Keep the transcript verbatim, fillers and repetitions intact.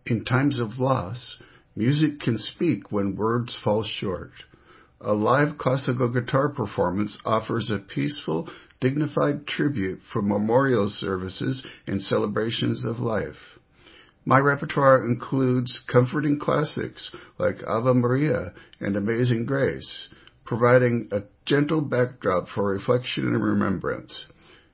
In times of loss, music can speak when words fall short. A live classical guitar performance offers a peaceful, dignified tribute for memorial services and celebrations of life. My repertoire includes comforting classics like Ave Maria and Amazing Grace, providing a gentle backdrop for reflection and remembrance.